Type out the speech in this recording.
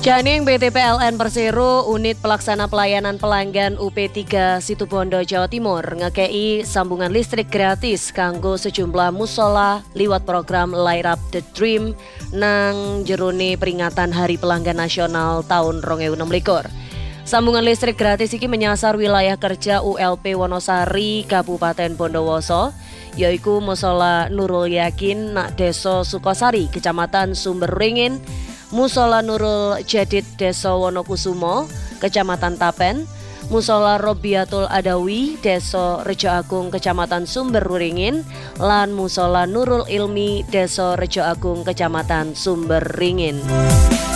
Janing PT PLN Persero Unit Pelaksana Pelayanan Pelanggan UP3 Situbondo Jawa Timur ngekei sambungan listrik gratis kanggo sejumlah musola liwat program Light Up the Dream nang jerone peringatan Hari Pelanggan Nasional tahun 2026. Sambungan listrik gratis iki menyasar wilayah kerja ULP Wonosari Kabupaten Bondowoso, yaiku musola Nurul Yakin nak Desa Sukosari Kecamatan Sumberringin, Musola Nurul Jadid Desa Wonokusumo, Kecamatan Tapen, Musola Robiatul Adawi, Desa Rejo Agung, Kecamatan Sumberringin, lan Musola Nurul Ilmi, Desa Rejo Agung, Kecamatan Sumberringin.